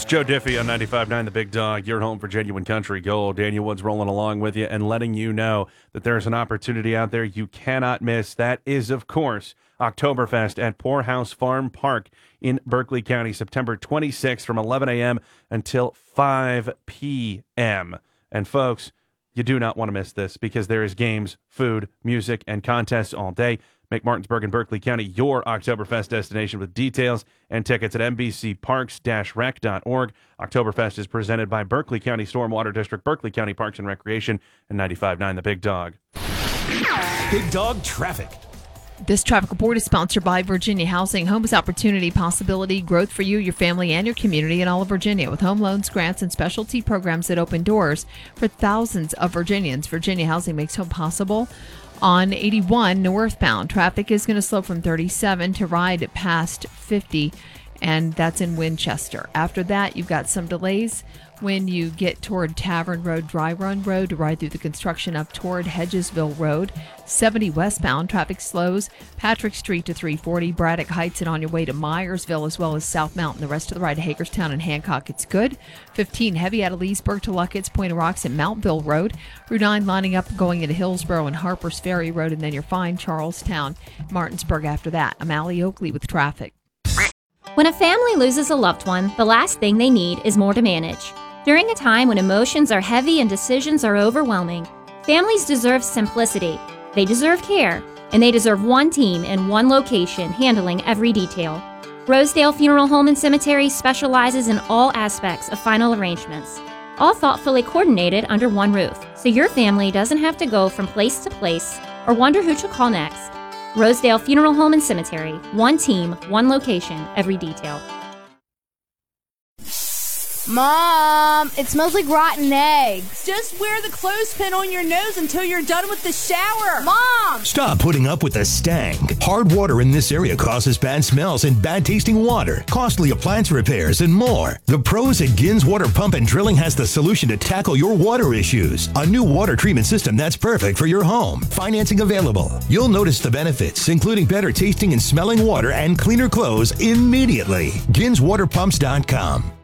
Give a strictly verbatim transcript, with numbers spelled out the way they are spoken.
Joe Diffie on ninety-five point nine The Big Dog, your home for genuine country gold. Daniel Woods rolling along with you and letting you know that there's an opportunity out there you cannot miss. That is, of course, Oktoberfest at Poorhouse Farm Park in Berkeley County, September twenty-sixth from eleven a.m. until five p.m. And folks, you do not want to miss this because there is games, food, music, and contests all day. Make Martinsburg and Berkeley County your Oktoberfest destination with details and tickets at m b c parks dash rec dot org. Oktoberfest is presented by Berkeley County Stormwater District, Berkeley County Parks and Recreation, and ninety-five point nine The Big Dog. Big Dog Traffic. This traffic report is sponsored by Virginia Housing. Home is opportunity, possibility, growth for you, your family, and your community in all of Virginia. With home loans, grants, and specialty programs that open doors for thousands of Virginians, Virginia Housing makes home possible. On eighty-one northbound, traffic is going to slow from thirty-seven to ride past fifty, and that's in Winchester. After that, you've got some delays when you get toward Tavern Road, Dry Run Road to ride through the construction up toward Hedgesville Road. seventy westbound, traffic slows Patrick Street to three forty, Braddock Heights, and on your way to Myersville as well as South Mountain. The rest of the ride to Hagerstown and Hancock, it's good. fifteen heavy out of Leesburg to Luckett's, Point of Rocks, and Mountville Road. Route nine lining up going into Hillsborough and Harper's Ferry Road, and then you're fine Charlestown, Martinsburg after that. I'm Allie Oakley with traffic. When a family loses a loved one, the last thing they need is more to manage. During a time when emotions are heavy and decisions are overwhelming, families deserve simplicity, they deserve care, and they deserve one team in one location handling every detail. Rosedale Funeral Home and Cemetery specializes in all aspects of final arrangements, all thoughtfully coordinated under one roof, so your family doesn't have to go from place to place or wonder who to call next. Rosedale Funeral Home and Cemetery, one team, one location, every detail. Mom, it smells like rotten eggs. Just wear the clothespin on your nose until you're done with the shower. Mom! Stop putting up with the stank. Hard water in this area causes bad smells and bad tasting water, costly appliance repairs, and more. The pros at Gins Water Pump and Drilling has the solution to tackle your water issues. A new water treatment system that's perfect for your home. Financing available. You'll notice the benefits, including better tasting and smelling water and cleaner clothes immediately. Gins Water Pumps dot com.